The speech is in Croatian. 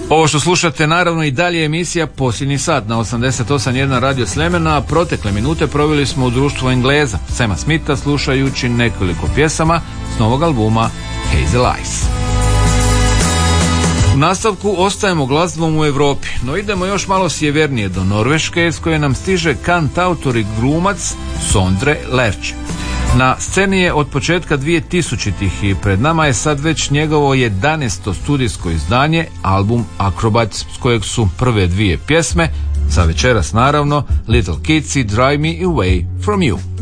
Ovo što slušate naravno i dalje emisija Posljednji sat na 88.1 Radio Sljemena, a protekle minute proveli smo u društvu Engleza Sama Smitha slušajući nekoliko pjesama s novog albuma Hazel Eyes. U nastavku ostajemo glazbom u Europi, no idemo još malo sjevernije do Norveške s koje nam stiže kantautor i glumac Sondre Lerche. Na sceni je od početka 2000-ih i pred nama je sad već njegovo 11. studijsko izdanje, album Acrobat, s kojeg su prve dvije pjesme, za večeras naravno, Little Kids i Drive Me Away From You.